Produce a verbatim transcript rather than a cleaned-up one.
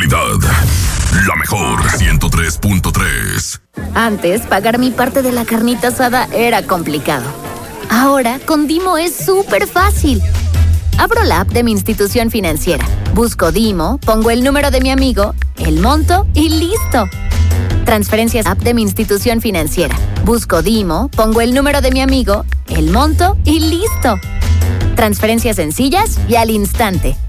calidad. La mejor ciento tres punto tres. Antes, pagar mi parte de la carnita asada era complicado. Ahora, con Dimo es súper fácil. Abro la app de mi institución financiera. Busco Dimo, pongo el número de mi amigo, el monto y ¡listo! Transferencias app de mi institución financiera. Busco Dimo, pongo el número de mi amigo, el monto y ¡listo! Transferencias sencillas y al instante.